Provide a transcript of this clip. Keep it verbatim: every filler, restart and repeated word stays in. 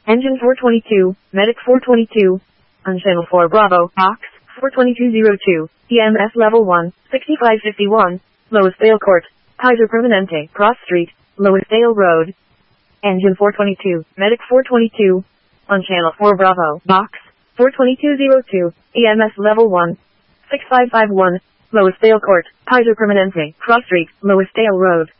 Engine four twenty-two, Medic four twenty-two. On channel four Bravo, box, four twenty-two oh two, E M S level one, sixty-five fifty-one, Loisdale Court, Kaiser Permanente, Cross Street, Loisdale Road. Engine four twenty-two, Medic four twenty-two. On channel four Bravo, box, four twenty-two oh two, E M S level one, sixty-five fifty-one, Loisdale Court, Kaiser Permanente, Cross Street, Loisdale Road.